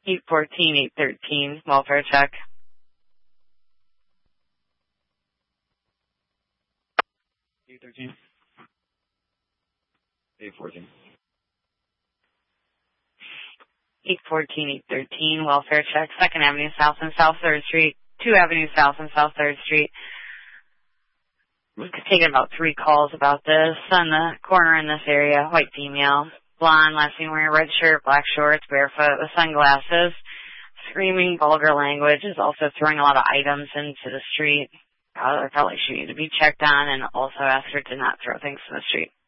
813, welfare check. 813. 814. 813, welfare check. 2nd Avenue South and South 3rd Street. 2 Avenue South and South 3rd Street. We've taken about 3 calls about this. On the corner in this area, white female, blonde, last seen wearing a red shirt, black shorts, barefoot with sunglasses, screaming vulgar language, is also throwing a lot of items into the street. Probably she needs to be checked on, and also ask her to not throw things in the street.